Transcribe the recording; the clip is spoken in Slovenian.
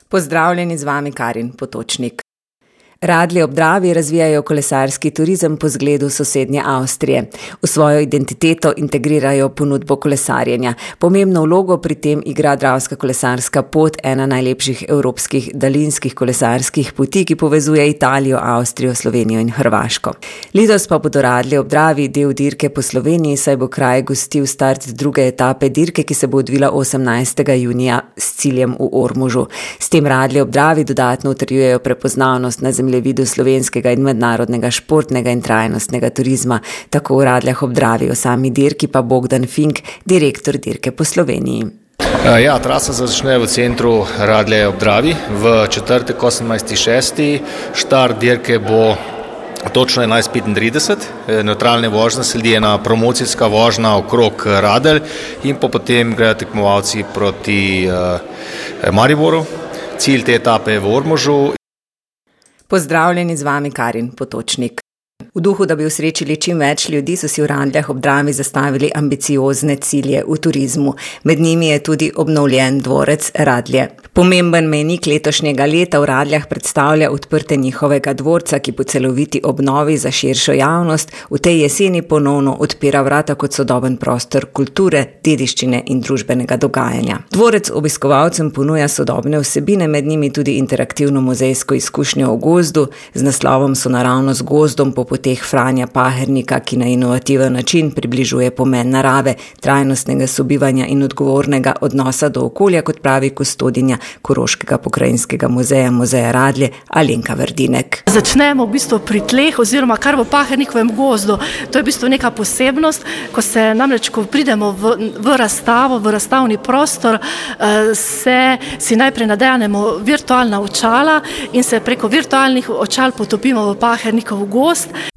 Pozdravljeni, z vami Karin Potočnik. Radlje ob Dravi razvijajo kolesarski turizem po zgledu sosednje Avstrije. V svojo identiteto integrirajo ponudbo kolesarjenja. Pomembno vlogo pri tem igra Dravska kolesarska pot, ena najlepših evropskih daljinskih kolesarskih poti, ki povezuje Italijo, Avstrijo, Slovenijo in Hrvaško. Letos pa bodo Radlje ob Dravi del dirke po Sloveniji, saj bo kraj gostil start druge etape dirke, ki se bo odvila 18. junija s ciljem v Ormožu. S tem Radlje ob Dravi dodatno utrjujejo prepoznavnost na zemljevidu slovenskega in mednarodnega športnega in trajnostnega turizma, tako v Radljah ob Dravi. O sami dirki pa Bogdan Fink, direktor dirke po Sloveniji. Trasa začne v centru Radlje ob Dravi v četrtek 18.6. Štart dirke bo točno 11.35. Nevtralne vožnje, sledi ena promocijska vožnja okrog Radelj in potem grejo tekmovalci proti Mariboru. Cilj te etape je v Ormožu. Pozdravljeni, z vami Karin Potočnik. V duhu, da bi osrečili čim več ljudi, so si v Radljah ob Dravi zastavili ambiciozne cilje v turizmu. Med njimi je tudi obnovljen dvorec Radlje. Pomemben mejnik letošnjega leta v Radljah predstavlja odprte njihovega dvorca, ki po celoviti obnovi za širšo javnost v tej jeseni ponovno odpira vrata kot sodoben prostor kulture, dediščine in družbenega dogajanja. Dvorec obiskovalcem ponuja sodobne vsebine, med njimi tudi interaktivno muzejsko izkušnjo v gozdu z naslovom Sonaravno z gozdom po poteh Franja Pahernika, ki na inovativen način približuje pomen narave, trajnostnega sobivanja in odgovornega odnosa do okolja, kot pravi kustodinja Koroškega pokrajinskega muzeja, muzeja Radlje, Alenka Verdinek. Začnemo v bistvu pri tleh oziroma kar v Pahernikovem gozdu. To je v bistvu neka posebnost, ko pridemo v razstavo, v razstavni prostor, si najprej nadejanemo virtualna očala in se preko virtualnih očal potopimo v Pahernikov gozd.